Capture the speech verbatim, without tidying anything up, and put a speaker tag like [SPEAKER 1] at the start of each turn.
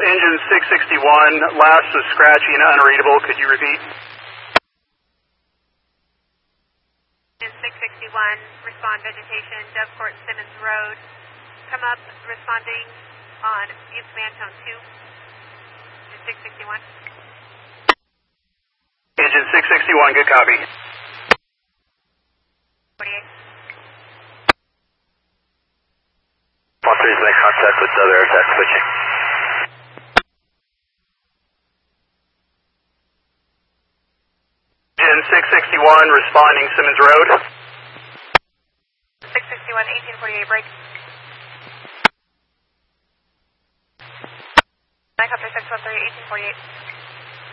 [SPEAKER 1] Engine six sixty-one, last was scratchy and unreadable. Could you repeat?
[SPEAKER 2] Engine six sixty-one, respond vegetation, Dovecourt Simmons Road. Come up, responding on East Mantone two. Engine six sixty-one.
[SPEAKER 1] Engine six sixty-one, good copy.
[SPEAKER 2] forty-eight.
[SPEAKER 3] one three is make contact with the other attack switching.
[SPEAKER 1] Engine six sixty-one, responding Simmons Road.
[SPEAKER 2] six sixty-one, eighteen forty-eight, break. nine Copter six one three, eighteen forty-eight.